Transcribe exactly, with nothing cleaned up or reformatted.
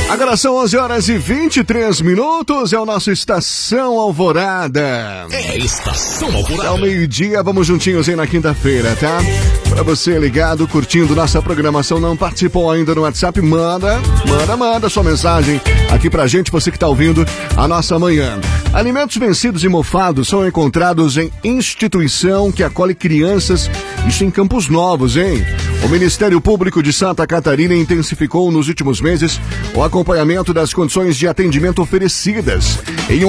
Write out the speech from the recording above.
Agora são onze horas e vinte e três minutos, é o nosso Estação Alvorada. É Estação Alvorada. Ao meio-dia, vamos juntinhos aí na quinta-feira, tá? Pra você ligado, curtindo nossa programação, não participou ainda no WhatsApp, manda, manda, manda sua mensagem aqui pra gente, você que tá ouvindo a nossa manhã. Alimentos vencidos e mofados são encontrados em instituição que acolhe crianças, isso em Campos Novos, hein? O Ministério Público de Santa Catarina intensificou nos últimos meses o acompanhamento das condições de atendimento oferecidas em